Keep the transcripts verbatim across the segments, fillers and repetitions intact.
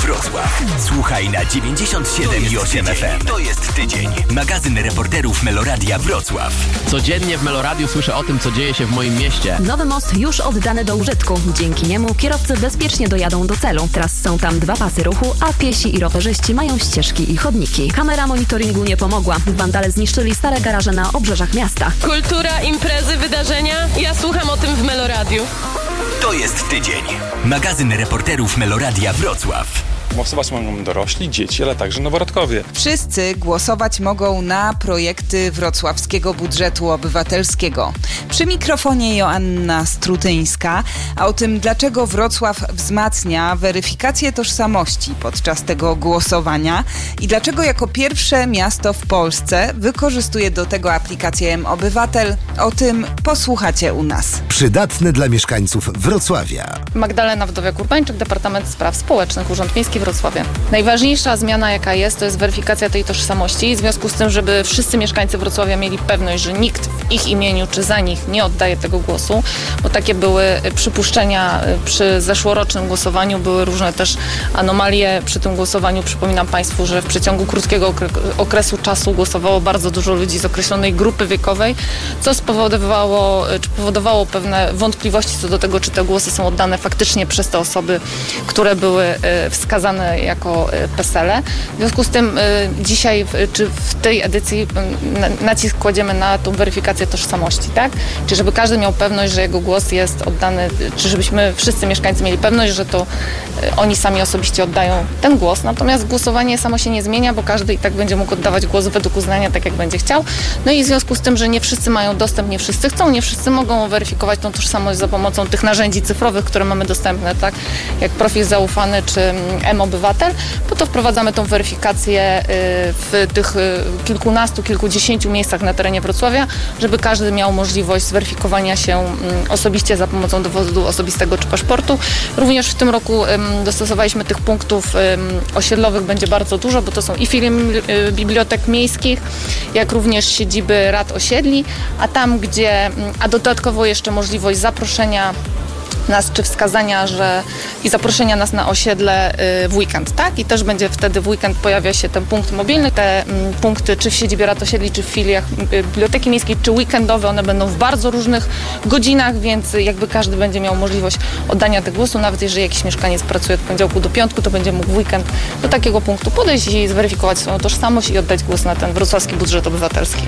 Wrocław. Słuchaj na dziewięćdziesiąt siedem i osiem F M. To jest tydzień. Magazyn reporterów Meloradia Wrocław. Codziennie w Meloradiu słyszę o tym, co dzieje się w moim mieście. Nowy most już oddany do użytku. Dzięki niemu kierowcy bezpiecznie dojadą do celu. Teraz są tam dwa pasy ruchu, a piesi i rowerzyści mają ścieżki i chodniki. Kamera monitoringu nie pomogła. Wandale zniszczyli stare garaże na obrzeżach miasta. Kultura, imprezy, wydarzenia. Ja słucham o tym w Meloradiu. To jest tydzień. Magazyn reporterów Meloradia Wrocław. Głosować mogą dorośli, dzieci, ale także noworodkowie. Wszyscy głosować mogą na projekty wrocławskiego budżetu obywatelskiego. Przy mikrofonie Joanna Strutyńska, a o tym, dlaczego Wrocław wzmacnia weryfikację tożsamości podczas tego głosowania i dlaczego jako pierwsze miasto w Polsce wykorzystuje do tego aplikację mObywatel, o tym posłuchacie u nas. Przydatne dla mieszkańców Wrocławia. Magdalena Wdowiak-Urbańczyk, Departament Spraw Społecznych, Urząd Miejski Wrocławia. Najważniejsza zmiana, jaka jest, to jest weryfikacja tej tożsamości. W związku z tym, żeby wszyscy mieszkańcy Wrocławia mieli pewność, że nikt w ich imieniu czy za nich nie oddaje tego głosu, bo takie były przypuszczenia przy zeszłorocznym głosowaniu, były różne też anomalie przy tym głosowaniu. Przypominam Państwu, że w przeciągu krótkiego okresu czasu głosowało bardzo dużo ludzi z określonej grupy wiekowej, co spowodowało, czy powodowało pewne wątpliwości co do tego, czy te głosy są oddane faktycznie przez te osoby, które były wskazane jako P E S L e. W związku z tym dzisiaj, czy w tej edycji nacisk kładziemy na tą weryfikację tożsamości, tak? Czyli żeby każdy miał pewność, że jego głos jest oddany, czy żebyśmy wszyscy mieszkańcy mieli pewność, że to oni sami osobiście oddają ten głos. Natomiast głosowanie samo się nie zmienia, bo każdy i tak będzie mógł oddawać głos według uznania, tak jak będzie chciał. No i w związku z tym, że nie wszyscy mają dostęp, nie wszyscy chcą, nie wszyscy mogą weryfikować tą tożsamość za pomocą tych narzędzi cyfrowych, które mamy dostępne, tak? Jak profil zaufany czy mObywatel, po to wprowadzamy tą weryfikację w tych kilkunastu, kilkudziesięciu miejscach na terenie Wrocławia, żeby każdy miał możliwość zweryfikowania się osobiście za pomocą dowodu osobistego czy paszportu. Również w tym roku dostosowaliśmy tych punktów osiedlowych, będzie bardzo dużo, bo to są i filie bibliotek miejskich, jak również siedziby rad osiedli, a tam, gdzie, a dodatkowo jeszcze możliwość zaproszenia nas, czy wskazania, że i zaproszenia nas na osiedle y, w weekend, tak? I też będzie wtedy w weekend pojawia się ten punkt mobilny. Te m, punkty, czy w siedzibie rad osiedli, czy w filiach y, biblioteki miejskiej, czy weekendowe, one będą w bardzo różnych godzinach, więc jakby każdy będzie miał możliwość oddania tego głosu, nawet jeżeli jakiś mieszkaniec pracuje od poniedziałku do piątku, to będzie mógł w weekend do takiego punktu podejść i zweryfikować swoją tożsamość i oddać głos na ten wrocławski budżet obywatelski.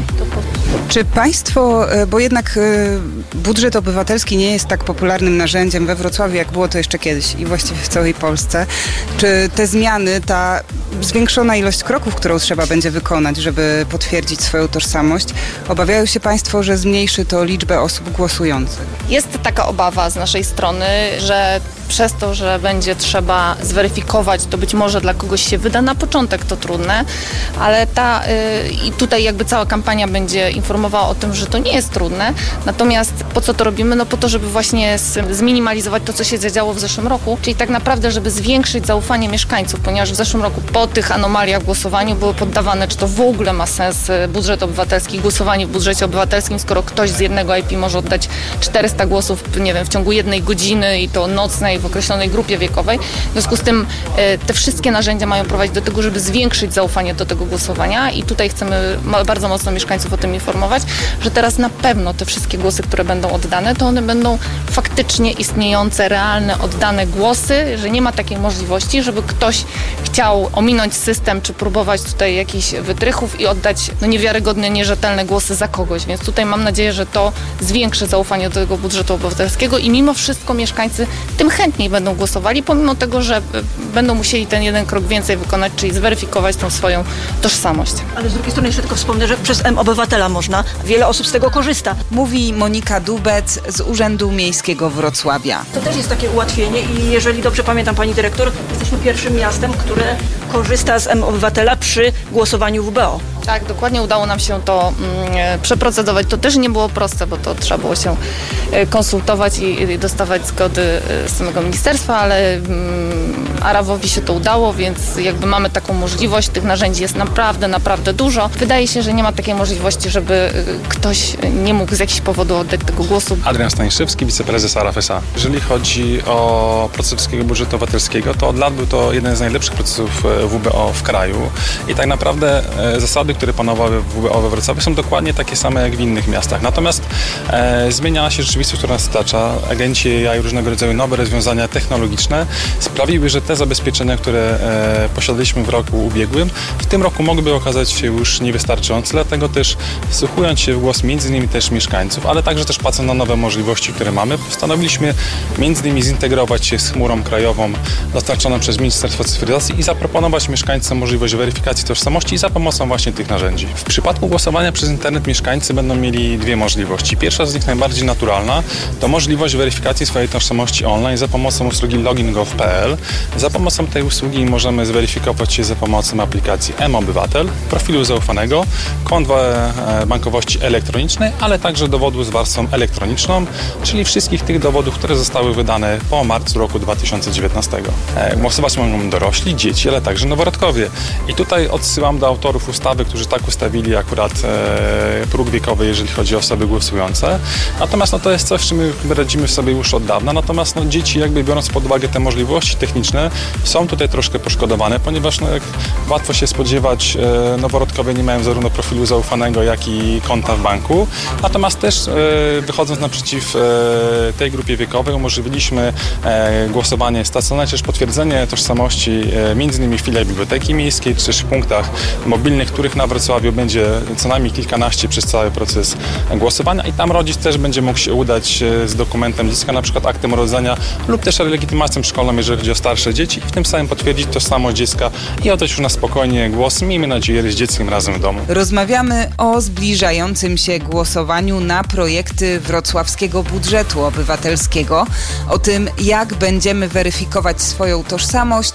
Czy państwo, bo jednak budżet obywatelski nie jest tak popularnym narzędziem we Wrocławiu, jak było to jeszcze kiedyś i właściwie w całej Polsce, czy te zmiany, ta zwiększona ilość kroków, którą trzeba będzie wykonać, żeby potwierdzić swoją tożsamość, obawiają się państwo, że zmniejszy to liczbę osób głosujących? Jest taka obawa z naszej strony, że przez to, że będzie trzeba zweryfikować, to być może dla kogoś się wyda na początek to trudne, ale ta yy, i tutaj jakby cała kampania będzie informowała o tym, że to nie jest trudne. Natomiast po co to robimy? No po to, żeby właśnie z, zminimalizować to, co się zadziało w zeszłym roku, czyli tak naprawdę, żeby zwiększyć zaufanie mieszkańców, ponieważ w zeszłym roku po tych anomaliach w głosowaniu były poddawane, czy to w ogóle ma sens budżet obywatelski, głosowanie w budżecie obywatelskim, skoro ktoś z jednego I P może oddać czterysta głosów, nie wiem, w ciągu jednej godziny i to nocnej w określonej grupie wiekowej. W związku z tym e, te wszystkie narzędzia mają prowadzić do tego, żeby zwiększyć zaufanie do tego głosowania i tutaj chcemy bardzo mocno mieszkańców o tym informować, że teraz na pewno te wszystkie głosy, które będą oddane, to one będą faktycznie istniejące, realne, oddane głosy, że nie ma takiej możliwości, żeby ktoś chciał ominąć system, czy próbować tutaj jakichś wytrychów i oddać no, niewiarygodne, nierzetelne głosy za kogoś. Więc tutaj mam nadzieję, że to zwiększy zaufanie do tego budżetu obywatelskiego i mimo wszystko mieszkańcy tym chętniej będą głosowali, pomimo tego, że będą musieli ten jeden krok więcej wykonać, czyli zweryfikować tą swoją tożsamość. Ale z drugiej strony jeszcze tylko wspomnę, że przez mObywatela można, wiele osób z tego korzysta. Mówi Monika Dubec z Urzędu Miejskiego Wrocławia. To też jest takie ułatwienie i jeżeli dobrze pamiętam, pani dyrektor, jesteśmy pierwszym miastem, które korzysta z mObywatela przy głosowaniu w B O. Tak, dokładnie udało nam się to mm, przeprocedować. To też nie było proste, bo to trzeba było się konsultować i, i dostawać zgody z samego ministerstwa, ale mm, Arawowi się to udało, więc jakby mamy taką możliwość. Tych narzędzi jest naprawdę, naprawdę dużo. Wydaje się, że nie ma takiej możliwości, żeby ktoś nie mógł z jakiegoś powodu oddać tego głosu. Adrian Staniszewski, wiceprezes Araf S A. Jeżeli chodzi o proces wrocławskiego budżetu obywatelskiego, to od lat był to jeden z najlepszych procesów W B O w kraju i tak naprawdę zasady, które panowały w W B O we Wrocławiu, są dokładnie takie same jak w innych miastach. Natomiast e, zmieniała się rzeczywistość, która nas otacza. Agenci A I różnego rodzaju nowe rozwiązania technologiczne sprawiły, że te zabezpieczenia, które e, posiadaliśmy w roku ubiegłym, w tym roku mogłyby okazać się już niewystarczające, dlatego też wsłuchując się w głos między innymi też mieszkańców, ale także też patrząc na nowe możliwości, które mamy, postanowiliśmy między innymi zintegrować się z chmurą krajową dostarczoną przez Ministerstwo Cyfryzacji i zaproponować mieszkańcom możliwość weryfikacji tożsamości za pomocą właśnie tych narzędzi. W przypadku głosowania przez internet mieszkańcy będą mieli dwie możliwości. Pierwsza z nich, najbardziej naturalna, to możliwość weryfikacji swojej tożsamości online za pomocą usługi login kropka gov kropka p l. Za pomocą tej usługi możemy zweryfikować się za pomocą aplikacji mObywatel, profilu zaufanego, kont bankowości elektronicznej, ale także dowodu z warstwą elektroniczną, czyli wszystkich tych dowodów, które zostały wydane po marcu roku dwa tysiące dziewiętnastego. Głosować mogą dorośli, dzieci, ale także noworodkowie. I tutaj odsyłam do autorów ustawy, którzy tak ustawili akurat e, próg wiekowy, jeżeli chodzi o osoby głosujące. Natomiast no, to jest coś, z czym my radzimy sobie już od dawna. Natomiast no, dzieci, jakby biorąc pod uwagę te możliwości techniczne, są tutaj troszkę poszkodowane, ponieważ no, jak łatwo się spodziewać, e, noworodkowie nie mają zarówno profilu zaufanego, jak i konta w banku. Natomiast też e, wychodząc naprzeciw e, tej grupie wiekowej, umożliwiliśmy e, głosowanie stacjonarne, czy też potwierdzenie tożsamości e, między innymi w filiach biblioteki miejskiej, czy też w punktach mobilnych, których na Wrocławiu będzie co najmniej kilkanaście przez cały proces głosowania i tam rodzic też będzie mógł się udać z dokumentem dziecka, na przykład aktem urodzenia lub też legitymacją szkolną, jeżeli chodzi o starsze dzieci i w tym samym potwierdzić tożsamość dziecka i oddać już na spokojnie głos, miejmy nadzieję, z dzieckiem razem w domu. Rozmawiamy o zbliżającym się głosowaniu na projekty wrocławskiego budżetu obywatelskiego, o tym, jak będziemy weryfikować swoją tożsamość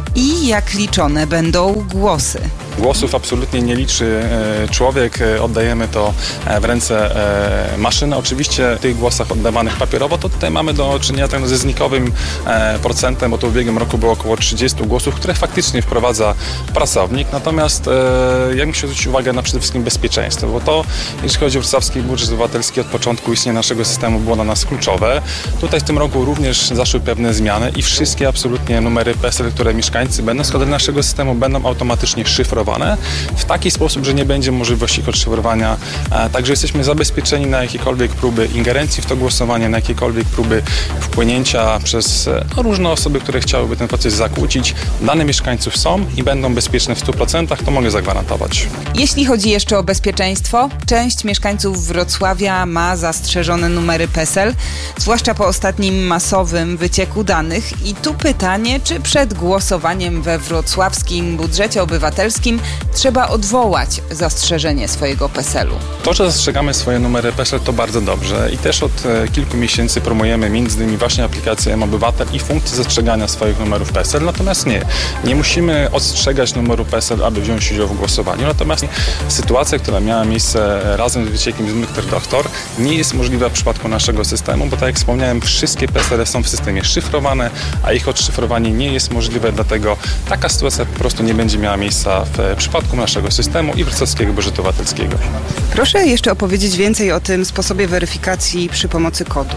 i jak liczone będą głosy. Głosów absolutnie nie liczy człowiek, oddajemy to w ręce maszyny. Oczywiście w tych głosach oddawanych papierowo to tutaj mamy do czynienia tak ze znikowym procentem, bo to w ubiegłym roku było około trzydzieści głosów, które faktycznie wprowadza pracownik. Natomiast ja bym chciał zwrócić uwagę na przede wszystkim bezpieczeństwo, bo to, jeśli chodzi o wrocławski budżet obywatelski, od początku istnienia naszego systemu było dla nas kluczowe. Tutaj w tym roku również zaszły pewne zmiany i wszystkie absolutnie numery P E S E L, które mieszkańcy będą składali naszego systemu, będą automatycznie szyfrowane w taki sposób, że nie będzie możliwości ich odszyfrowania. Także jesteśmy zabezpieczeni na jakiekolwiek próby ingerencji w to głosowanie, na jakiekolwiek próby wpłynięcia przez no, różne osoby, które chciałyby ten proces zakłócić. Dane mieszkańców są i będą bezpieczne w stu procentach, to mogę zagwarantować. Jeśli chodzi jeszcze o bezpieczeństwo, część mieszkańców Wrocławia ma zastrzeżone numery P E S E L, zwłaszcza po ostatnim masowym wycieku danych. I tu pytanie, czy przed głosowaniem we wrocławskim budżecie obywatelskim trzeba odwołać zastrzeżenie swojego P E S E L u. To, że zastrzegamy swoje numery P E S E L, to bardzo dobrze i też od e, kilku miesięcy promujemy między innymi właśnie aplikację mObywatel i funkcję zastrzegania swoich numerów P E S E L, natomiast nie, nie musimy odstrzegać numeru P E S E L, aby wziąć udział w głosowaniu, natomiast sytuacja, która miała miejsce razem z wyciekiem z Mykter Doktor, nie jest możliwa w przypadku naszego systemu, bo tak jak wspomniałem, wszystkie P E S E L są w systemie szyfrowane, a ich odszyfrowanie nie jest możliwe, dlatego taka sytuacja po prostu nie będzie miała miejsca w przypadku naszego systemu i wrocławskiego budżetu obywatelskiego. Proszę jeszcze opowiedzieć więcej o tym sposobie weryfikacji przy pomocy kodów.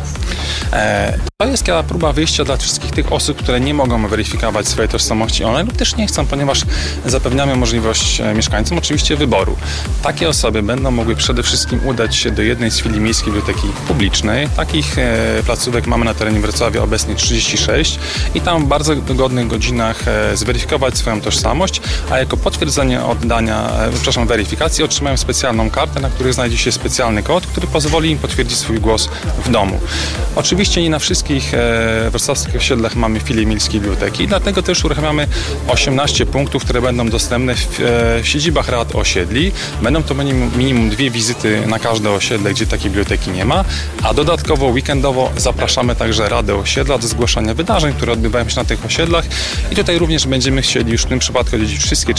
E, to jest taka próba wyjścia dla wszystkich tych osób, które nie mogą weryfikować swojej tożsamości online lub też nie chcą, ponieważ zapewniamy możliwość mieszkańcom oczywiście wyboru. Takie osoby będą mogły przede wszystkim udać się do jednej z filii miejskiej biblioteki publicznej. Takich e, placówek mamy na terenie Wrocławia obecnie trzydzieści sześć i tam w bardzo dogodnych godzinach e, zweryfikować swoją tożsamość, a jako potwierdzenie oddania, e, przepraszam, weryfikacji otrzymają specjalną kartę, na której znajdzie się specjalny kod, który pozwoli im potwierdzić swój głos w domu. Oczywiście nie na wszystkich e, wrocławskich osiedlach mamy filię miejskiej biblioteki, dlatego też uruchamiamy osiemnaście punktów, które będą dostępne w e, siedzibach rad osiedli. Będą to minimum, minimum dwie wizyty na każde osiedle, gdzie takiej biblioteki nie ma, a dodatkowo weekendowo zapraszamy także radę osiedla do zgłaszania wydarzeń, które odbywają się na tych osiedlach i tutaj również będziemy chcieli już w tym przypadku odwiedzić wszystkie czterdzieści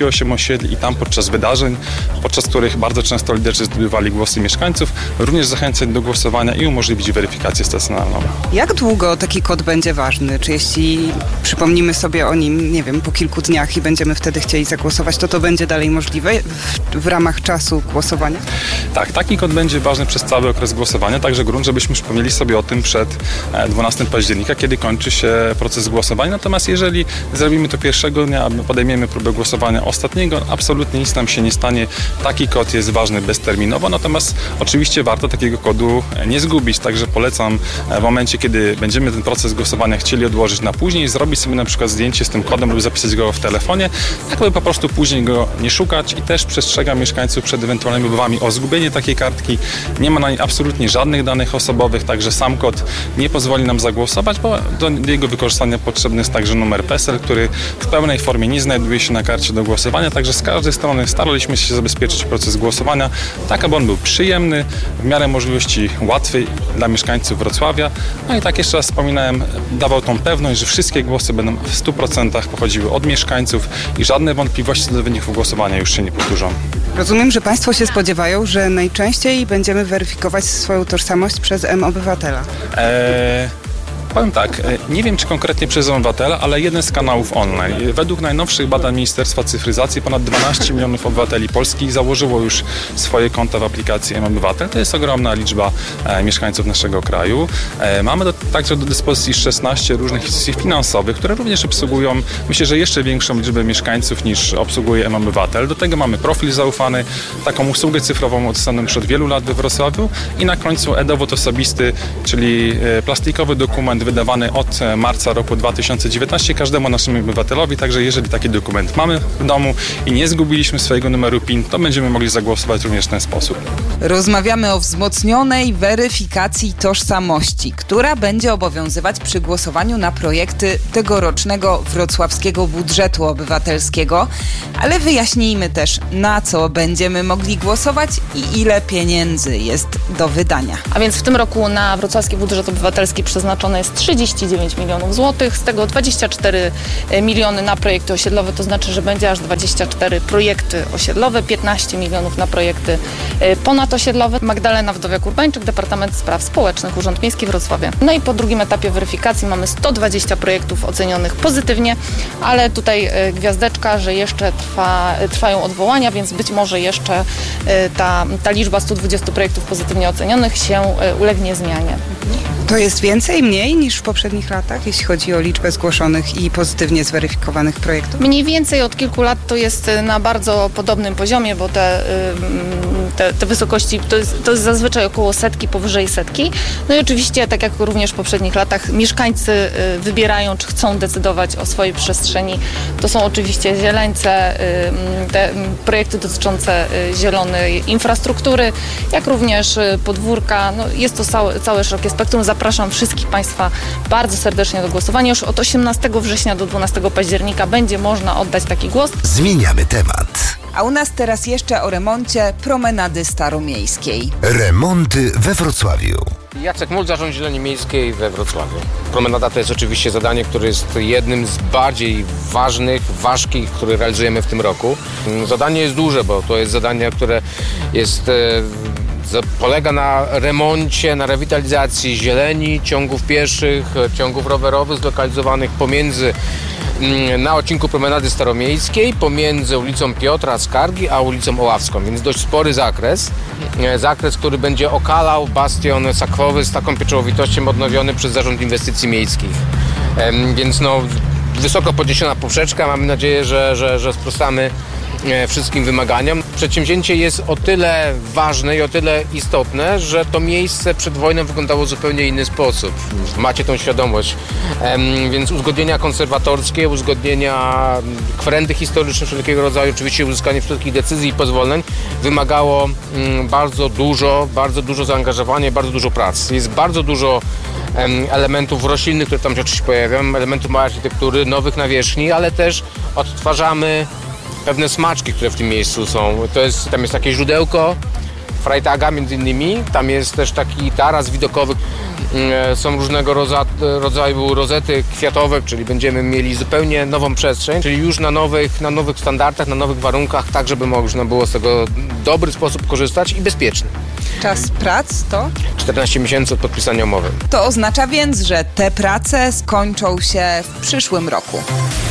sieci osiem osiedli i tam podczas wydarzeń, podczas których bardzo często liderzy zdobywali głosy mieszkańców, również zachęcać do głosowania i umożliwić weryfikację stacjonarną. Jak długo taki kod będzie ważny? Czy jeśli przypomnimy sobie o nim, nie wiem, po kilku dniach i będziemy wtedy chcieli zagłosować, to to będzie dalej możliwe w, w ramach czasu głosowania? Tak, taki kod będzie ważny przez cały okres głosowania, także grunt, żebyśmy przypomnieli sobie o tym przed dwunastego października, kiedy kończy się proces głosowania. Natomiast jeżeli zrobimy to pierwszego dnia, podejmiemy próbę głosowania ostatniego, absolutnie nic nam się nie stanie. Taki kod jest ważny bezterminowo, natomiast oczywiście warto takiego kodu nie zgubić, także polecam w momencie, kiedy będziemy ten proces głosowania chcieli odłożyć na później, zrobić sobie na przykład zdjęcie z tym kodem lub zapisać go w telefonie, tak aby po prostu później go nie szukać i też przestrzegam mieszkańców przed ewentualnymi próbami o zgubienie takiej kartki. Nie ma na niej absolutnie żadnych danych osobowych, także sam kod nie pozwoli nam zagłosować, bo do jego wykorzystania potrzebny jest także numer P E S E L, który w pełnej formie nie znajduje się na karcie do głosowania, także z każdej strony staraliśmy się zabezpieczyć proces głosowania, tak aby on był przyjemny, w miarę możliwości łatwy dla mieszkańców Wrocławia. No i tak jeszcze raz wspominałem, dawał tą pewność, że wszystkie głosy będą w stu procentach pochodziły od mieszkańców i żadne wątpliwości co do wyników głosowania już się nie powtórzą. Rozumiem, że Państwo się spodziewają, że najczęściej będziemy weryfikować swoją tożsamość przez M-Obywatela. Eee... Powiem tak, nie wiem czy konkretnie przez obywatela, ale jeden z kanałów online. Według najnowszych badań Ministerstwa Cyfryzacji ponad dwanaście milionów obywateli Polski założyło już swoje konta w aplikacji M-Obywatel. To jest ogromna liczba e, mieszkańców naszego kraju. E, mamy do, także do dyspozycji szesnaście różnych instytucji finansowych, które również obsługują, myślę, że jeszcze większą liczbę mieszkańców niż obsługuje M-Obywatel. Do tego mamy profil zaufany, taką usługę cyfrową dostępną już od wielu lat we Wrocławiu i na końcu e-dowód osobisty, czyli e, plastikowy dokument wydawany od marca roku dwa tysiące dziewiętnastego każdemu naszemu obywatelowi, także jeżeli taki dokument mamy w domu i nie zgubiliśmy swojego numeru P I N, to będziemy mogli zagłosować również w ten sposób. Rozmawiamy o wzmocnionej weryfikacji tożsamości, która będzie obowiązywać przy głosowaniu na projekty tegorocznego wrocławskiego budżetu obywatelskiego, ale wyjaśnijmy też, na co będziemy mogli głosować i ile pieniędzy jest do wydania. A więc w tym roku na wrocławski budżet obywatelski przeznaczone jest trzydzieści dziewięć milionów złotych, z tego dwadzieścia cztery miliony na projekty osiedlowe, to znaczy, że będzie aż dwadzieścia cztery projekty osiedlowe, piętnaście milionów na projekty ponadosiedlowe. Magdalena Wdowiak-Urbańczyk, Departament Spraw Społecznych, Urząd Miejski Wrocławia. No i po drugim etapie weryfikacji mamy sto dwadzieścia projektów ocenionych pozytywnie, ale tutaj gwiazdeczka, że jeszcze trwa, trwają odwołania, więc być może jeszcze ta, ta liczba stu dwudziestu projektów pozytywnie ocenionych się ulegnie zmianie. To jest więcej, mniej niż w poprzednich latach, jeśli chodzi o liczbę zgłoszonych i pozytywnie zweryfikowanych projektów? Mniej więcej od kilku lat to jest na bardzo podobnym poziomie, bo te, te, te wysokości to jest, to jest zazwyczaj około setki, powyżej setki. No i oczywiście, tak jak również w poprzednich latach, mieszkańcy wybierają, czy chcą decydować o swojej przestrzeni. To są oczywiście zieleńce, te projekty dotyczące zielonej infrastruktury, jak również podwórka. No jest to całe, całe szerokie spektrum. Zapraszam wszystkich Państwa bardzo serdecznie do głosowania. Już od osiemnastego września do dwunastego października będzie można oddać taki głos. Zmieniamy temat. A u nas teraz jeszcze o remoncie promenady staromiejskiej. Remonty we Wrocławiu. Jacek Mul, Zarząd Zieleni Miejskiej we Wrocławiu. Promenada to jest oczywiście zadanie, które jest jednym z bardziej ważnych, ważkich, które realizujemy w tym roku. Zadanie jest duże, bo to jest zadanie, które jest... E, polega na remoncie, na rewitalizacji zieleni, ciągów pieszych, ciągów rowerowych zlokalizowanych pomiędzy na odcinku Promenady Staromiejskiej, pomiędzy ulicą Piotra Skargi a ulicą Oławską, więc dość spory zakres. Zakres, który będzie okalał bastion sakwowy z taką pieczołowitością odnowiony przez Zarząd Inwestycji Miejskich. Więc no, wysoko podniesiona poprzeczka, mamy nadzieję, że, że, że sprostamy wszystkim wymaganiom. Przedsięwzięcie jest o tyle ważne i o tyle istotne, że to miejsce przed wojną wyglądało w zupełnie inny sposób. Macie tą świadomość. Więc uzgodnienia konserwatorskie, uzgodnienia, kwerendy historyczne wszelkiego rodzaju, oczywiście uzyskanie wszelkich decyzji i pozwoleń wymagało bardzo dużo, bardzo dużo zaangażowania, bardzo dużo pracy. Jest bardzo dużo elementów roślinnych, które tam się oczywiście pojawiają, elementów małej architektury, nowych nawierzchni, ale też odtwarzamy pewne smaczki, które w tym miejscu są. To jest, tam jest takie źródełko Frajtaga między innymi, tam jest też taki taras widokowy. Są różnego roza, rodzaju rozety kwiatowe, czyli będziemy mieli zupełnie nową przestrzeń, czyli już na nowych, na nowych standardach, na nowych warunkach, tak żeby można było z tego w dobry sposób korzystać i bezpieczny. Czas prac to? czternaście miesięcy od podpisania umowy. To oznacza więc, że te prace skończą się w przyszłym roku.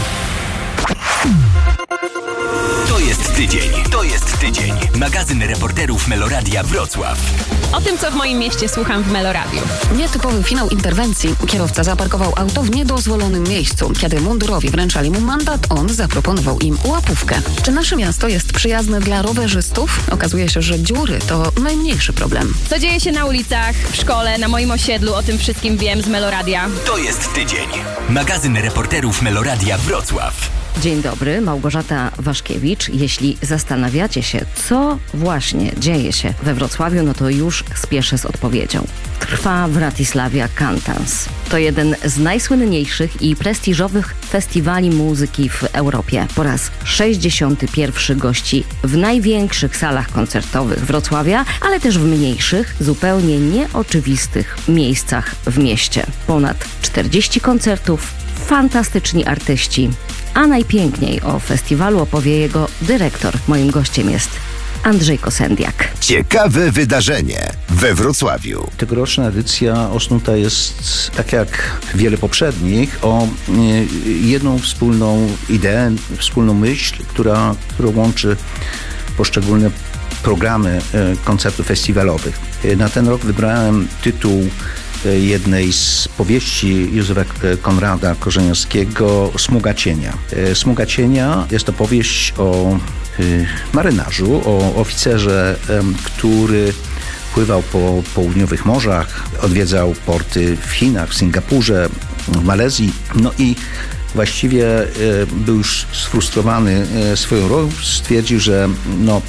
To jest tydzień. To jest tydzień. Magazyn reporterów Meloradia Wrocław. O tym, co w moim mieście słucham w Meloradiu. Nietypowy finał interwencji. Kierowca zaparkował auto w niedozwolonym miejscu. Kiedy mundurowi wręczali mu mandat, on zaproponował im łapówkę. Czy nasze miasto jest przyjazne dla rowerzystów? Okazuje się, że dziury to najmniejszy problem. Co dzieje się na ulicach, w szkole, na moim osiedlu, o tym wszystkim wiem z Meloradia. To jest tydzień. Magazyn reporterów Meloradia Wrocław. Dzień dobry, Małgorzata Waszkiewicz. Jeśli zastanawiacie się, co właśnie dzieje się we Wrocławiu, no to już spieszę z odpowiedzią. Trwa Wratysławia Cantans. To jeden z najsłynniejszych i prestiżowych festiwali muzyki w Europie. Po raz sześćdziesiąty pierwszy gości w największych salach koncertowych Wrocławia, ale też w mniejszych, zupełnie nieoczywistych miejscach w mieście. Ponad czterdzieści koncertów, fantastyczni artyści. A najpiękniej o festiwalu opowie jego dyrektor. Moim gościem jest Andrzej Kosendiak. Ciekawe wydarzenie we Wrocławiu. Tegoroczna edycja osnuta jest, tak jak wiele poprzednich, o jedną wspólną ideę, wspólną myśl, która, która łączy poszczególne programy koncertów festiwalowych. Na ten rok wybrałem tytuł jednej z powieści Józefa Konrada Korzeniowskiego Smuga cienia. Smuga cienia jest to powieść o marynarzu, o oficerze, który pływał po południowych morzach, odwiedzał porty w Chinach, w Singapurze, w Malezji, no i właściwie był już sfrustrowany swoją rolą, stwierdził, że no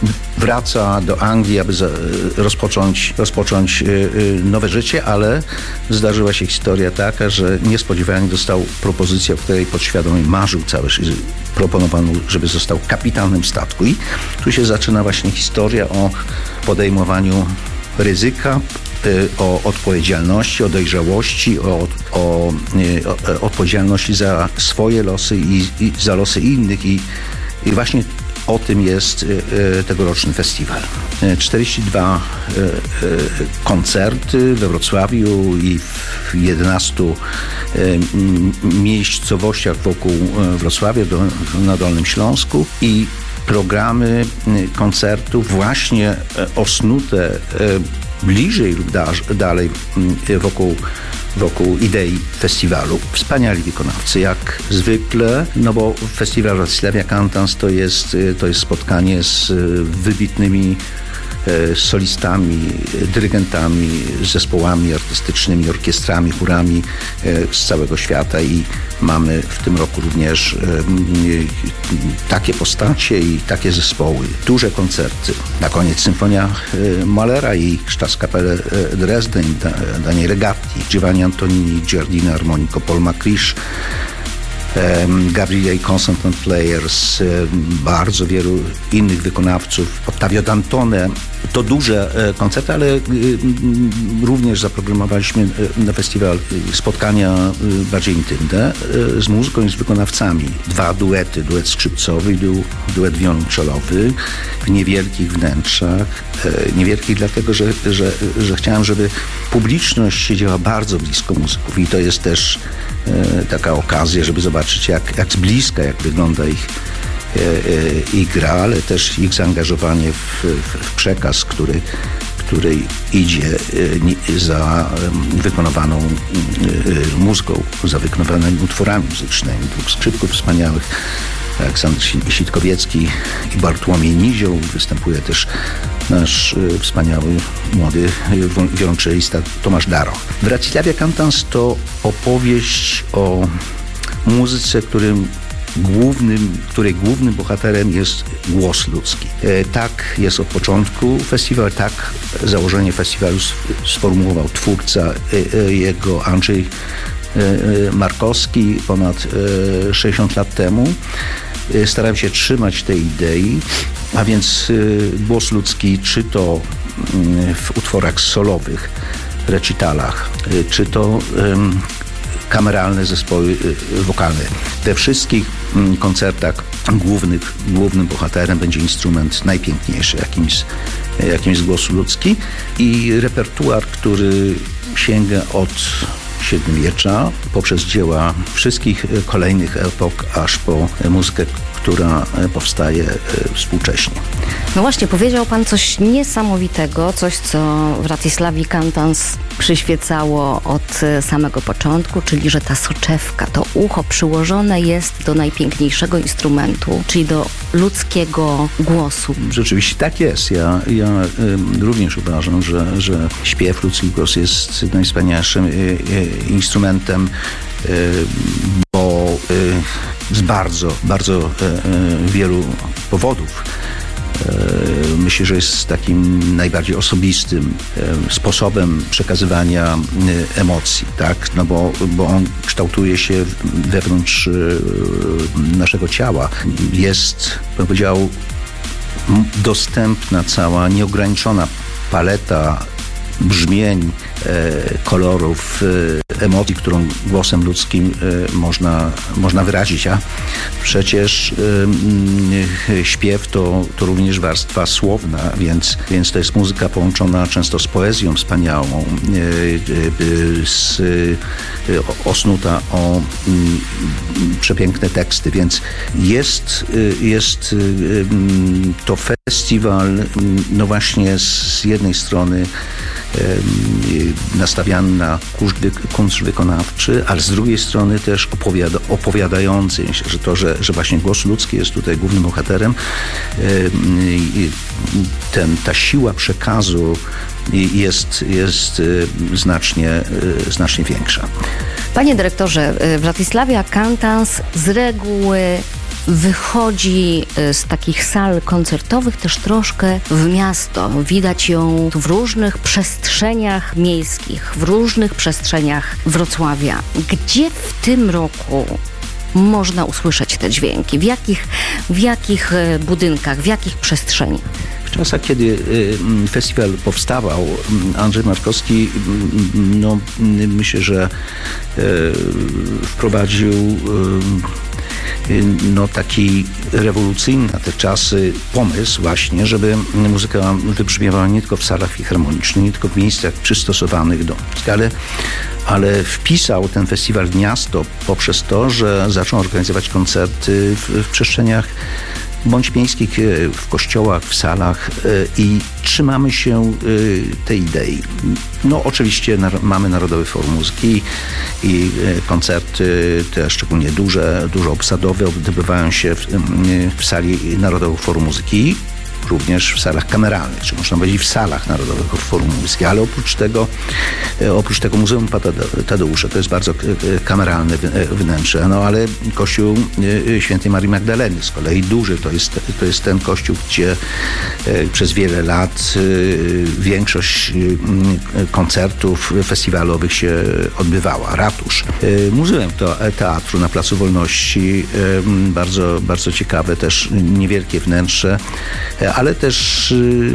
wraca do Anglii, aby rozpocząć, rozpocząć nowe życie, ale zdarzyła się historia taka, że niespodziewanie dostał propozycję, o której podświadomie marzył całe życie. Proponowano, żeby został kapitanem statku. I tu się zaczyna właśnie historia o podejmowaniu ryzyka, o odpowiedzialności, o dojrzałości, o, o, o odpowiedzialności za swoje losy i, i za losy innych. I, i właśnie o tym jest tegoroczny festiwal. czterdzieści dwa koncerty we Wrocławiu i w jedenastu miejscowościach wokół Wrocławia, do, na Dolnym Śląsku i programy koncertów właśnie osnute bliżej lub da, dalej wokół wokół idei festiwalu. Wspaniali wykonawcy, jak zwykle, no bo festiwal Wratysławia Cantans to jest, to jest spotkanie z wybitnymi solistami, dyrygentami, zespołami artystycznymi, orkiestrami, chórami z całego świata i mamy w tym roku również takie postacie i takie zespoły. Duże koncerty. Na koniec Symfonia Mahlera i Staatskapelle Dresden, Daniele Gatti, Giovanni Antonini, Giardino Armonico, Paul McCrish, Gabriele i Constantin Players, bardzo wielu innych wykonawców, Ottavio Dantone. To duże koncerty, ale również zaprogramowaliśmy na festiwal spotkania bardziej intymne z muzyką i z wykonawcami. Dwa duety, duet skrzypcowy i duet wiolonczelowy w niewielkich wnętrzach. Niewielkich dlatego, że, że, że chciałem, żeby publiczność siedziała bardzo blisko muzyków i to jest też taka okazja, żeby zobaczyć jak, jak z bliska, jak wygląda ich, ich gra, ale też ich zaangażowanie w, w, w przekaz, który, który idzie za wykonawaną muzyką, za wykonywanymi utworami muzycznymi. Dwóch skrzypków wspaniałych, Aleksander Sitkowiecki i Bartłomiej Nizioł. Występuje też nasz wspaniały młody wiolonczelista Tomasz Daro. Wratysławia Cantans to opowieść o muzyce, którym głównym, której głównym bohaterem jest głos ludzki. Tak jest od początku festiwal, tak założenie festiwalu sformułował twórca jego Andrzej Markowski ponad sześćdziesiąt lat temu. Starałem się trzymać tej idei, a więc głos ludzki, czy to w utworach solowych recitalach, czy to kameralne zespoły wokalne. We wszystkich koncertach głównych, głównym bohaterem będzie instrument najpiękniejszy, jakimś, jakimś z głosu ludzki i repertuar, który sięga od średniowiecza poprzez dzieła wszystkich kolejnych epok, aż po muzykę, która powstaje współcześnie. No właśnie, powiedział pan coś niesamowitego, coś, co Wratysławi Kantans przyświecało od samego początku, czyli że ta soczewka, to ucho przyłożone jest do najpiękniejszego instrumentu, czyli do ludzkiego głosu. Rzeczywiście tak jest. Ja, ja y, również uważam, że, że śpiew, ludzki głos jest najwspanialszym y, y, instrumentem, y, bo y, z bardzo, bardzo y, y, wielu powodów. Myślę, że jest takim najbardziej osobistym sposobem przekazywania emocji, tak? No bo, bo on kształtuje się wewnątrz naszego ciała. Jest, bym powiedział, dostępna cała, nieograniczona paleta brzmień, kolorów, emocji, którą głosem ludzkim można, można wyrazić. A przecież śpiew to, to również warstwa słowna, więc, więc to jest muzyka połączona często z poezją wspaniałą, z, osnuta o przepiękne teksty, więc jest, jest to festiwal, no właśnie z jednej strony nastawiany na kunszt wykonawczy, ale z drugiej strony też opowiada, opowiadający. Myślę, że to, że, że właśnie głos ludzki jest tutaj głównym bohaterem, ten, ta siła przekazu jest, jest znacznie, znacznie większa. Panie dyrektorze, Wratysława Kantans z reguły wychodzi z takich sal koncertowych też troszkę w miasto. Widać ją w różnych przestrzeniach miejskich, w różnych przestrzeniach Wrocławia. Gdzie w tym roku można usłyszeć te dźwięki? W jakich, w jakich budynkach, w jakich przestrzeniach? W czasach, kiedy festiwal powstawał, Andrzej Markowski, no, myślę, że wprowadził no, taki rewolucyjny na te czasy pomysł właśnie, żeby muzyka wybrzmiewała nie tylko w salach filharmonicznych, nie tylko w miejscach przystosowanych do muzyki, ale, ale wpisał ten festiwal w miasto poprzez to, że zaczął organizować koncerty w, w przestrzeniach bądź miejskich, w kościołach, w salach i trzymamy się tej idei. No oczywiście mamy Narodowy Forum Muzyki i koncerty te szczególnie duże, dużo obsadowe odbywają się w, w sali Narodowego Forum Muzyki, również w salach kameralnych, czy można powiedzieć w salach Narodowego Forum Muzyki, ale oprócz tego, oprócz tego Muzeum Tadeusza, to jest bardzo kameralne wnętrze, no ale Kościół Świętej Marii Magdaleny z kolei duży, to jest, to jest ten kościół, gdzie przez wiele lat większość koncertów festiwalowych się odbywała. Ratusz. Muzeum Teatru na Placu Wolności, bardzo, bardzo ciekawe, też niewielkie wnętrze, ale też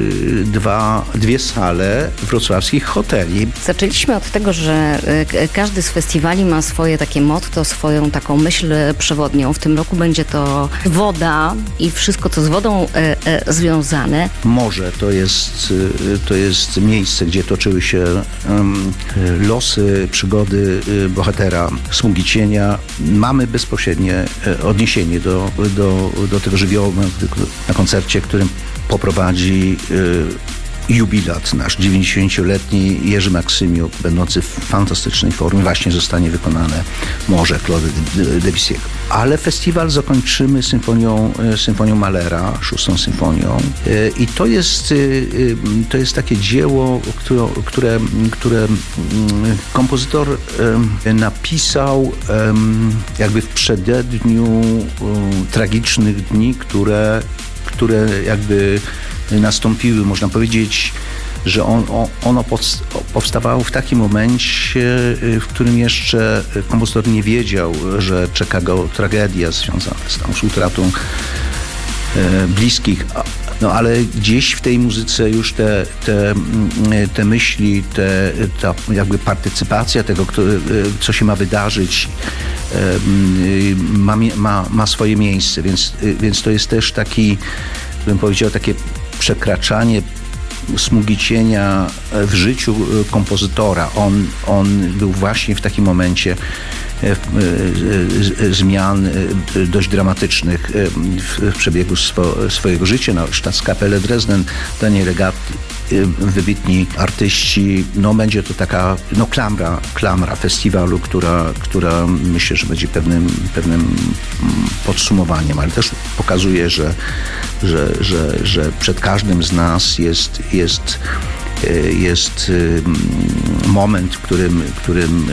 dwa, dwie sale wrocławskich hoteli. Zaczęliśmy od tego, że każdy z festiwali ma swoje takie motto, swoją taką myśl przewodnią. W tym roku będzie to woda i wszystko, co z wodą e, e, związane. Morze to jest, to jest miejsce, gdzie toczyły się um, losy, przygody bohatera Smugi Cienia. Mamy bezpośrednie odniesienie do, do, do tego żywiołu na koncercie, którym poprowadzi y, jubilat nasz dziewięćdziesięcioletni Jerzy Maksymiuk, będący w fantastycznej formie. Właśnie zostanie wykonane Morze Claude'a Debussy'ego. Ale festiwal zakończymy symfonią, symfonią Mahlera, szóstą symfonią. Y, I to jest, y, y, to jest takie dzieło, które, które, które y, kompozytor y, napisał y, jakby w przededniu y, tragicznych dni, które które jakby nastąpiły, można powiedzieć, że on, ono powstawało w takim momencie, w którym jeszcze kompozytor nie wiedział, że czeka go tragedia związana z tą utratą bliskich, No ale gdzieś w tej muzyce już te, te, te myśli, te, ta jakby partycypacja tego, kto, co się ma wydarzyć, ma, ma, ma swoje miejsce, więc, więc to jest też taki, bym powiedział, takie przekraczanie smugi cienia w życiu kompozytora. On, on był właśnie w takim momencie zmian dość dramatycznych w przebiegu swo, swojego życia. No, Staatskapelle Dresden, Daniel Legatti, wybitni artyści. No, będzie to taka no, klamra, klamra festiwalu, która, która myślę, że będzie pewnym, pewnym podsumowaniem, ale też pokazuje, że, że, że, że przed każdym z nas jest, jest, jest moment, w którym, w którym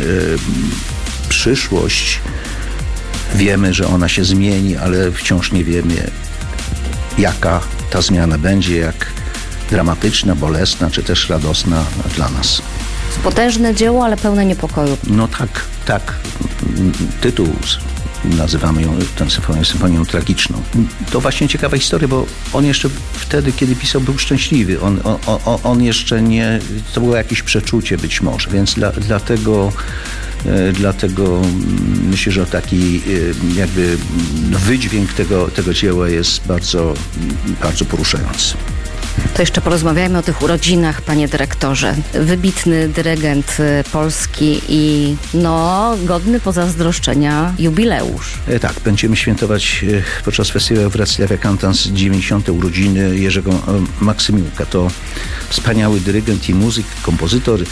przyszłość, wiemy, że ona się zmieni, ale wciąż nie wiemy, jaka ta zmiana będzie, jak dramatyczna, bolesna, czy też radosna dla nas. Potężne dzieło, ale pełne niepokoju. No tak, tak. Tytuł, nazywamy ją tę symfonię, symfonią tragiczną. To właśnie ciekawa historia, bo on jeszcze wtedy, kiedy pisał, był szczęśliwy. On, on, on jeszcze nie... To było jakieś przeczucie być może, więc dla, dlatego... Dlatego myślę, że taki jakby wydźwięk tego, tego dzieła jest bardzo, bardzo poruszający. To jeszcze porozmawiajmy o tych urodzinach, panie dyrektorze. Wybitny dyrygent polski i no, godny pozazdroszczenia jubileusz. Tak, będziemy świętować podczas festiwalu Wrocławia Cantans dziewięćdziesiąte urodziny Jerzego Maksymiuka. To wspaniały dyrygent i muzyk, kompozytor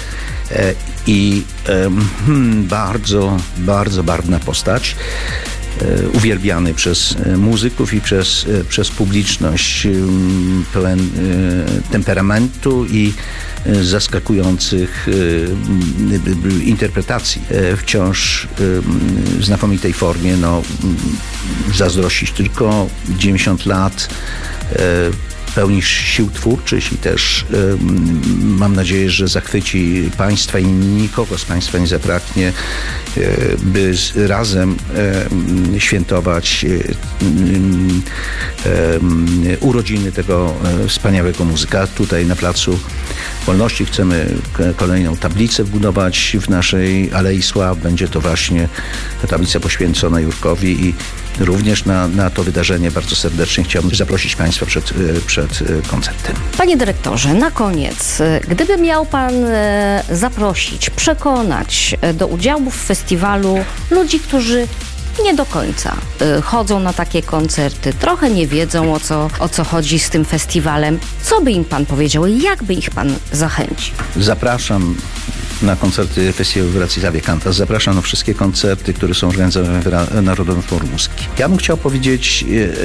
i hmm, bardzo, bardzo barwna postać. Uwielbiany przez muzyków i przez, przez publiczność, pełen temperamentu i zaskakujących interpretacji. Wciąż w znakomitej formie, no, zazdrościć tylko dziewięćdziesiąt lat, pełni sił twórczych i też y, mam nadzieję, że zachwyci Państwa i nikogo z Państwa nie zabraknie, y, by z, razem y, świętować y, y, y, urodziny tego y, wspaniałego muzyka. Tutaj na Placu Wolności chcemy kolejną tablicę wbudować w naszej Alei Sław. Będzie to właśnie tablica poświęcona Jurkowi i również na, na to wydarzenie bardzo serdecznie chciałbym zaprosić Państwa przed, przed koncertem. Panie dyrektorze, na koniec, gdyby miał Pan zaprosić, przekonać do udziału w festiwalu ludzi, którzy nie do końca chodzą na takie koncerty, trochę nie wiedzą, o co, o co chodzi z tym festiwalem, co by im Pan powiedział i jak by ich Pan zachęcił? Zapraszam na koncerty Festiwalu Wrocławia Cantans. Zapraszam na wszystkie koncerty, które są organizowane w Narodowym Forum Muzyki. Ja bym chciał powiedzieć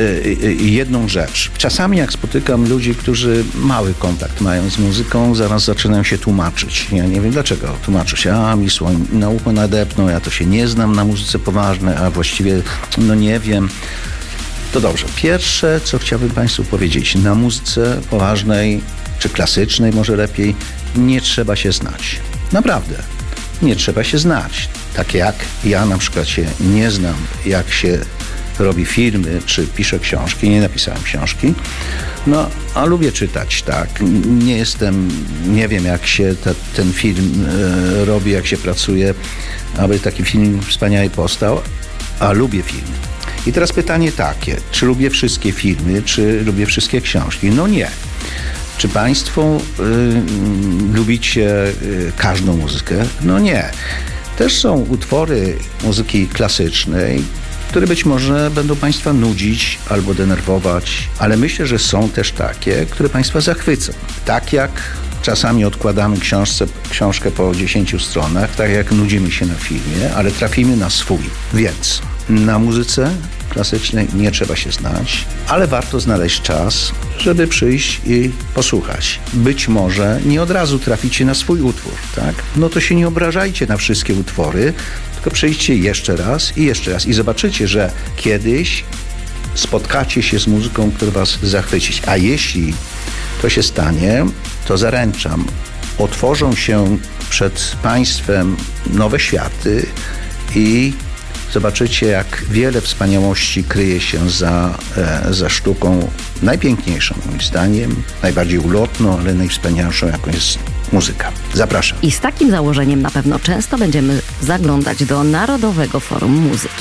jedną rzecz. Czasami jak spotykam ludzi, którzy mały kontakt mają z muzyką, zaraz zaczynają się tłumaczyć. Ja nie wiem dlaczego tłumaczę się. A, mi słoń na ucho nadepnął, ja to się nie znam na muzyce poważnej, a właściwie no nie wiem. To dobrze. Pierwsze, co chciałbym Państwu powiedzieć, na muzyce poważnej, czy klasycznej może lepiej, nie trzeba się znać. Naprawdę. Nie trzeba się znać. Tak jak ja na przykład się nie znam, jak się robi filmy, czy piszę książki. Nie napisałem książki. No, a lubię czytać, tak. Nie jestem, nie wiem jak się ta, ten film e, robi, jak się pracuje, aby taki film wspaniały powstał, a lubię filmy. I teraz pytanie takie, czy lubię wszystkie filmy, czy lubię wszystkie książki? No nie. Czy Państwo y, lubicie y, każdą muzykę? No nie. Też są utwory muzyki klasycznej, które być może będą Państwa nudzić albo denerwować, ale myślę, że są też takie, które Państwa zachwycą. Tak jak czasami odkładamy książce, książkę po dziesięciu stronach, tak jak nudzimy się na filmie, ale trafimy na swój. Więc na muzyce klasycznej nie trzeba się znać, ale warto znaleźć czas, żeby przyjść i posłuchać. Być może nie od razu traficie na swój utwór, tak? No to się nie obrażajcie na wszystkie utwory, tylko przyjdźcie jeszcze raz i jeszcze raz i zobaczycie, że kiedyś spotkacie się z muzyką, która was zachwyci. A jeśli to się stanie, to zaręczam, otworzą się przed Państwem nowe światy i zobaczycie, jak wiele wspaniałości kryje się za, za sztuką najpiękniejszą, moim zdaniem, najbardziej ulotną, ale najwspanialszą, jaką jest muzyka. Zapraszam. I z takim założeniem na pewno często będziemy zaglądać do Narodowego Forum Muzyki.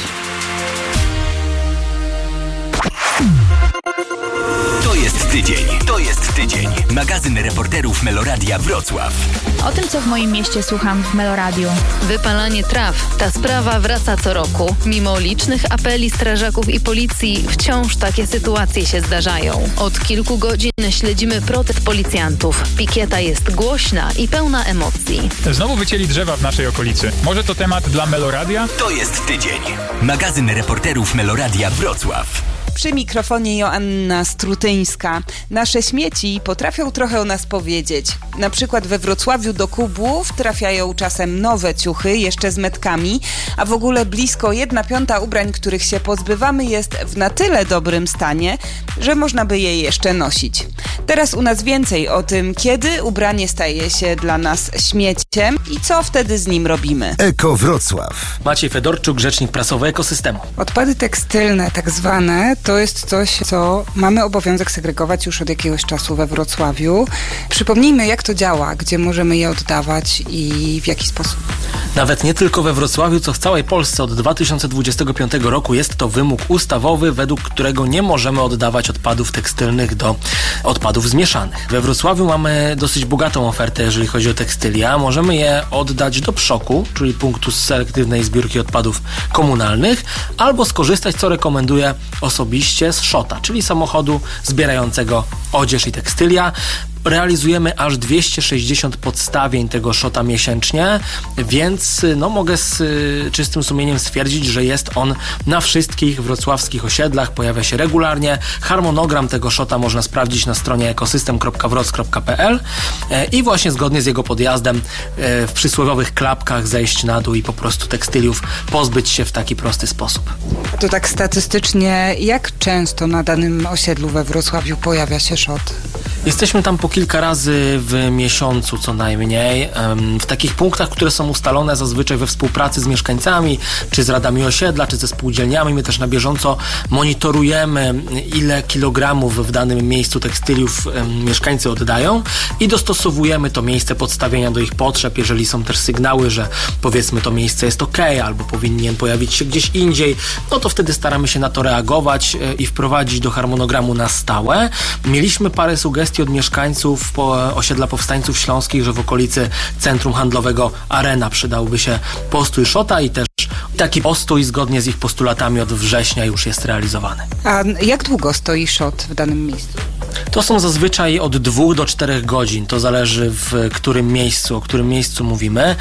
To jest tydzień. To jest tydzień. Magazyn reporterów Meloradia Wrocław. O tym, co w moim mieście słucham w Meloradiu. Wypalanie traw. Ta sprawa wraca co roku. Mimo licznych apeli strażaków i policji, wciąż takie sytuacje się zdarzają. Od kilku godzin śledzimy protest policjantów. Pikieta jest głośna i pełna emocji. Znowu wycięli drzewa w naszej okolicy. Może to temat dla Meloradia? To jest tydzień. Magazyn reporterów Meloradia Wrocław. Przy mikrofonie Joanna Strutyńska. Nasze śmieci potrafią trochę o nas powiedzieć. Na przykład we Wrocławiu do kubłów trafiają czasem nowe ciuchy, jeszcze z metkami, a w ogóle blisko jedna piąta ubrań, których się pozbywamy, jest w na tyle dobrym stanie, że można by je jeszcze nosić. Teraz u nas więcej o tym, kiedy ubranie staje się dla nas śmieciem i co wtedy z nim robimy. Eko Wrocław. Maciej Fedorczuk, rzecznik prasowy Ekosystemu. Odpady tekstylne, tak zwane, to jest coś, co mamy obowiązek segregować już od jakiegoś czasu we Wrocławiu. Przypomnijmy, jak to działa, gdzie możemy je oddawać i w jaki sposób. Nawet nie tylko we Wrocławiu, co w całej Polsce od dwa tysiące dwudziestego piątego roku jest to wymóg ustawowy, według którego nie możemy oddawać odpadów tekstylnych do odpadów zmieszanych. We Wrocławiu mamy dosyć bogatą ofertę, jeżeli chodzi o tekstylia. Możemy je oddać do PSZOK-u, czyli punktu selektywnej zbiórki odpadów komunalnych, albo skorzystać, co rekomenduję osobiście, z szota, czyli samochodu zbierającego odzież i tekstylia. Realizujemy aż dwieście sześćdziesiąt podstawień tego szota miesięcznie, więc no, mogę z y, czystym sumieniem stwierdzić, że jest on na wszystkich wrocławskich osiedlach, pojawia się regularnie. Harmonogram tego szota można sprawdzić na stronie ekosystem kropka wroc kropka p l e, i właśnie zgodnie z jego podjazdem e, w przysłowiowych klapkach zejść na dół i po prostu tekstyliów pozbyć się w taki prosty sposób. To tak statystycznie, jak często na danym osiedlu we Wrocławiu pojawia się szot? Jesteśmy tam po kilka razy w miesiącu co najmniej, w takich punktach, które są ustalone zazwyczaj we współpracy z mieszkańcami, czy z radami osiedla, czy ze spółdzielniami. My też na bieżąco monitorujemy, ile kilogramów w danym miejscu tekstyliów mieszkańcy oddają i dostosowujemy to miejsce podstawienia do ich potrzeb. Jeżeli są też sygnały, że powiedzmy to miejsce jest ok, albo powinien pojawić się gdzieś indziej, no to wtedy staramy się na to reagować i wprowadzić do harmonogramu na stałe. Mieliśmy parę sugestii od mieszkańców po osiedla Powstańców Śląskich, że w okolicy centrum handlowego Arena przydałby się postój szota i też taki postój zgodnie z ich postulatami od września już jest realizowany. A jak długo stoi szot w danym miejscu? To są zazwyczaj od dwóch do czterech godzin. To zależy w którym miejscu, o którym miejscu mówimy,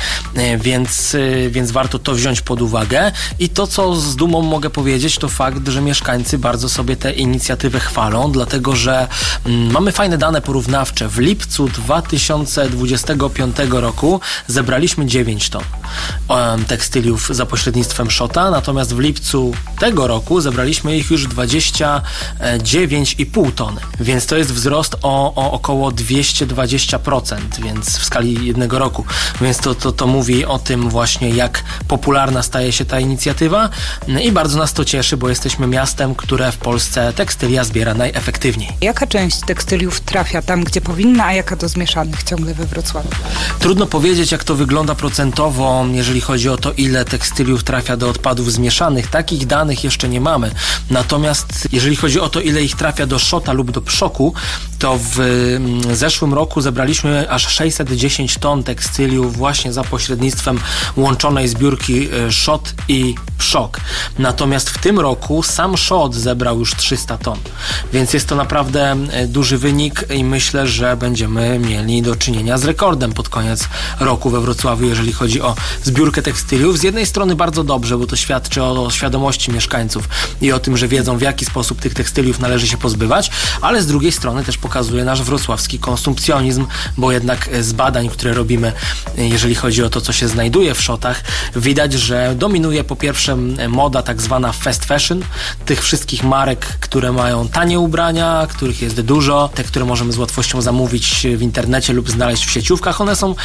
więc, więc warto to wziąć pod uwagę. I to, co z dumą mogę powiedzieć, to fakt, że mieszkańcy bardzo sobie tę inicjatywę chwalą, dlatego że mm, mamy fajne dane porównawcze. W lipcu dwa tysiące dwudziestego piątego roku zebraliśmy dziewięć ton um, tekstyliów za pośrednictwem szota, natomiast w lipcu tego roku zebraliśmy ich już dwadzieścia dziewięć i pół tony, więc to jest wzrost o, o około dwieście dwadzieścia procent, więc w skali jednego roku. Więc to, to, to mówi o tym właśnie, jak popularna staje się ta inicjatywa i bardzo nas to cieszy, bo jesteśmy miastem, które w Polsce tekstylia zbiera najefektywniej. Jaka część tekstyliów trafia tam, gdzie powinna, a jaka do zmieszanych ciągle we Wrocławiu? Trudno powiedzieć, jak to wygląda procentowo, jeżeli chodzi o to, ile tekstyliów trafia do odpadów zmieszanych. Takich danych jeszcze nie mamy. Natomiast jeżeli chodzi o to, ile ich trafia do szota lub do PSZOK-u, to w zeszłym roku zebraliśmy aż sześćset dziesięć ton tekstyliów właśnie za pośrednictwem łączonej zbiórki szot i PSZOK. Natomiast w tym roku sam szot zebrał już trzysta ton. Więc jest to naprawdę duży wynik i myślę, że będziemy mieli do czynienia z rekordem pod koniec roku we Wrocławiu, jeżeli chodzi o zbiórkę tekstyliów. Z jednej strony bardzo dobrze, bo to świadczy o świadomości mieszkańców i o tym, że wiedzą, w jaki sposób tych tekstyliów należy się pozbywać, ale z drugiej strony też pokazuje nasz wrocławski konsumpcjonizm, bo jednak z badań, które robimy, jeżeli chodzi o to, co się znajduje w szotach, widać, że dominuje po pierwsze moda tak zwana fast fashion, tych wszystkich marek, które mają tanie ubrania, których jest dużo, te, które możemy z łatwością zamówić w internecie lub znaleźć w sieciówkach, one są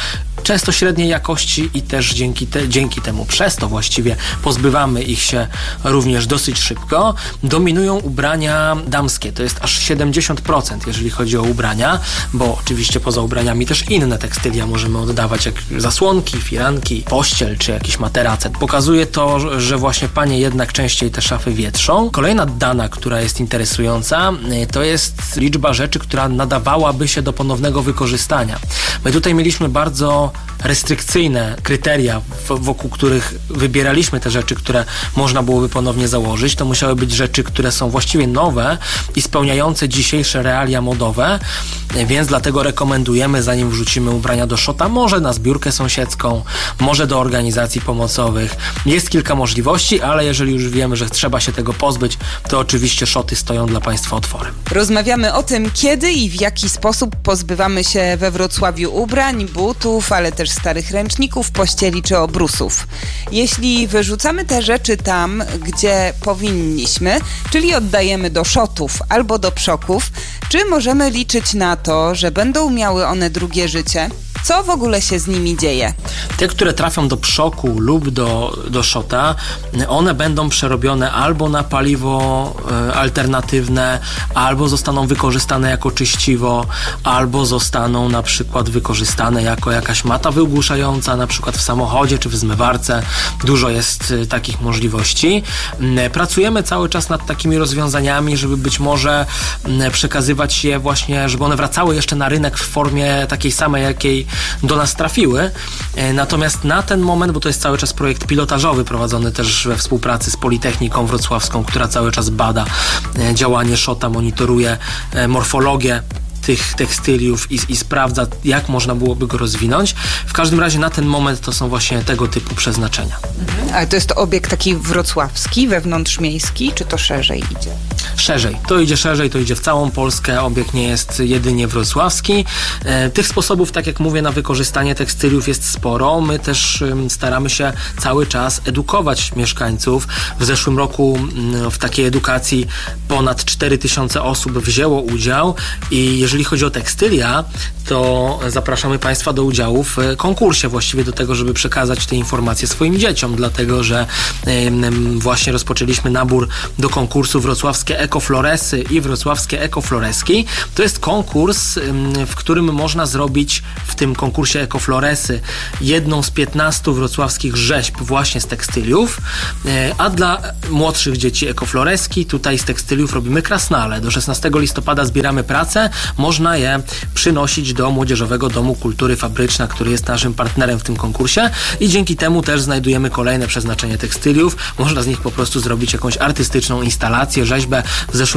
często średniej jakości i też dzięki, te, dzięki temu, przez to właściwie pozbywamy ich się również dosyć szybko. Dominują ubrania damskie, to jest aż siedemdziesiąt procent, jeżeli chodzi o ubrania, bo oczywiście poza ubraniami też inne tekstylia możemy oddawać, jak zasłonki, firanki, pościel czy jakiś materacet. Pokazuje to, że właśnie panie jednak częściej te szafy wietrzą. Kolejna dana, która jest interesująca, to jest liczba rzeczy, która nadawałaby się do ponownego wykorzystania. My tutaj mieliśmy bardzo restrykcyjne kryteria, wokół których wybieraliśmy te rzeczy, które można byłoby ponownie założyć. To musiały być rzeczy, które są właściwie nowe i spełniające dzisiejsze realia modowe, więc dlatego rekomendujemy, zanim wrzucimy ubrania do szota, może na zbiórkę sąsiedzką, może do organizacji pomocowych. Jest kilka możliwości, ale jeżeli już wiemy, że trzeba się tego pozbyć, to oczywiście szoty stoją dla Państwa otworem. Rozmawiamy o tym, kiedy i w jaki sposób pozbywamy się we Wrocławiu ubrań, butów, ale też starych ręczników, pościeli czy obrusów. Jeśli wyrzucamy te rzeczy tam, gdzie powinniśmy, czyli oddajemy do szotów albo do przoków, czy możemy liczyć na to, że będą miały one drugie życie? Co w ogóle się z nimi dzieje? Te, które trafią do przoku lub do, do szota, one będą przerobione albo na paliwo e, alternatywne, albo zostaną wykorzystane jako czyściwo, albo zostaną na przykład wykorzystane jako jakaś mata wygłuszająca, na przykład w samochodzie czy w zmywarce. Dużo jest e, takich możliwości. E, pracujemy cały czas nad takimi rozwiązaniami, żeby być może e, przekazywać je właśnie, żeby one wracały jeszcze na rynek w formie takiej samej, jakiej do nas trafiły. Natomiast na ten moment, bo to jest cały czas projekt pilotażowy prowadzony też we współpracy z Politechniką Wrocławską, która cały czas bada działanie szota, monitoruje morfologię tych tekstyliów i, i sprawdza, jak można byłoby go rozwinąć. W każdym razie na ten moment to są właśnie tego typu przeznaczenia. Mhm. Ale to jest to obiekt taki wrocławski, wewnątrzmiejski, czy to szerzej idzie? Szerzej. To idzie szerzej, to idzie w całą Polskę. Obiekt nie jest jedynie wrocławski. E, tych sposobów, tak jak mówię, na wykorzystanie tekstyliów jest sporo. My też um, staramy się cały czas edukować mieszkańców. W zeszłym roku um, w takiej edukacji ponad cztery tysiące osób wzięło udział i jeżeli chodzi o tekstylia, to zapraszamy Państwa do udziału w konkursie, właściwie do tego, żeby przekazać te informacje swoim dzieciom, dlatego że um, właśnie rozpoczęliśmy nabór do konkursu Wrocławskie Ekofloresy i Wrocławskie Ekofloreski. To jest konkurs, um, w którym można zrobić w tym konkursie Ekofloresy jedną z piętnastu wrocławskich rzeźb właśnie z tekstyliów, a dla młodszych dzieci Ekofloreski tutaj z tekstyliów robimy krasnale. Do szesnastego listopada zbieramy pracę, można je przynosić do Młodzieżowego Domu Kultury Fabryczna, który jest naszym partnerem w tym konkursie i dzięki temu też znajdujemy kolejne przeznaczenie tekstyliów. Można z nich po prostu zrobić jakąś artystyczną instalację, rzeźbę. W zeszłym